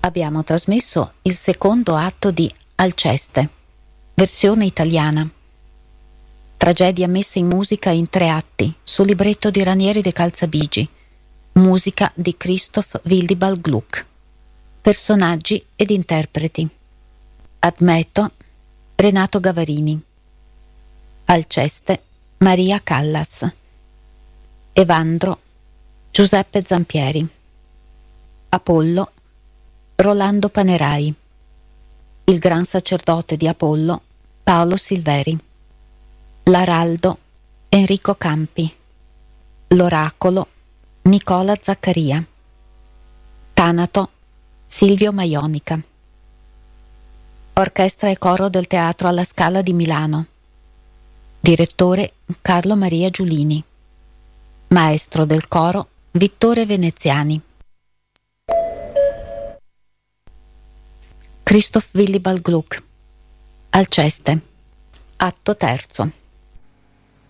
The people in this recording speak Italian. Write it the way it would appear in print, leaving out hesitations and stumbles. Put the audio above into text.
Abbiamo trasmesso il secondo atto di Alceste, versione italiana. Tragedia messa in musica in 3 atti, su libretto di Ranieri de Calzabigi, musica di Christoph Willibald Gluck. Personaggi ed interpreti: Admeto, Renato Gavarini; Alceste, Maria Callas; Evandro, Giuseppe Zampieri; Apollo, Rolando Panerai; il gran sacerdote di Apollo, Paolo Silveri; l'Araldo, Enrico Campi; l'Oracolo, Nicola Zaccaria; Tanato, Silvio Maionica. Orchestra e coro del Teatro alla Scala di Milano. Direttore Carlo Maria Giulini. Maestro del coro Vittore Veneziani. Christoph Willibald Gluck. Alceste. Atto terzo.